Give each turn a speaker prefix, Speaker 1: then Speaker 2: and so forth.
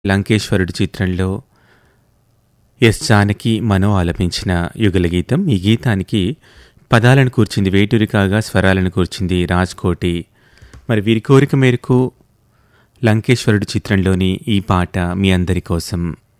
Speaker 1: లంకేశ్వరుడు చిత్రంలో ఎస్ జానకి మనో ఆలపించిన యుగల గీతం. ఈ గీతానికి పదాలను కూర్చింది వేటూరి కాగా స్వరాలను కూర్చింది రాజ్కోటి. మరి వీరి కోరిక మేరకు లంకేశ్వరుడు చిత్రంలోని ఈ పాట మీ అందరి కోసం.